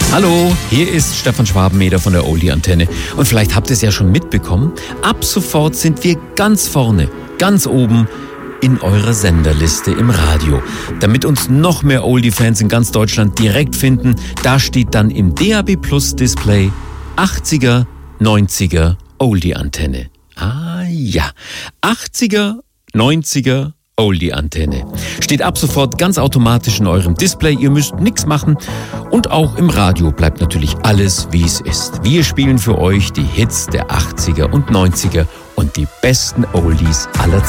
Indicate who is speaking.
Speaker 1: Hallo, hier ist Stefan Schwabeneder von der Oldie-Antenne. Und vielleicht habt ihr es ja schon mitbekommen, ab sofort sind wir ganz vorne, ganz oben in eurer Senderliste im Radio. Damit uns noch mehr Oldie-Fans in ganz Deutschland direkt finden, da steht dann im DAB Plus Display 80er, 90er Oldie-Antenne. Ah ja, 80er, 90er Oldie-Antenne. Steht ab sofort ganz automatisch in eurem Display. Ihr müsst nichts machen. Und auch im Radio bleibt natürlich alles, wie es ist. Wir spielen für euch die Hits der 80er und 90er und die besten Oldies aller Zeiten.